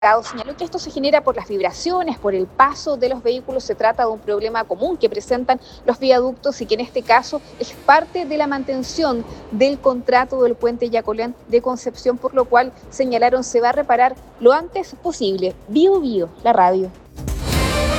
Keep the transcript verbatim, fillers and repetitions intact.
Señaló que esto se genera por las vibraciones, por el paso de los vehículos. Se trata de un problema común que presentan los viaductos y que en este caso es parte de la mantención del contrato del puente Yacolén de Concepción, por lo cual señalaron se va a reparar lo antes posible. Bio Bio, la radio.